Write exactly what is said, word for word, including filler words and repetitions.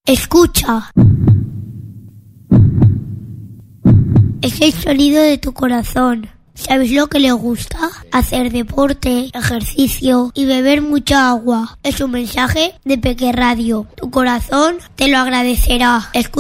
Escucha. Es el sonido de tu corazón. ¿Sabes lo que le gusta? Hacer deporte, ejercicio y beber mucha agua. Es un mensaje de Peque Radio. Tu corazón te lo agradecerá. Escucha.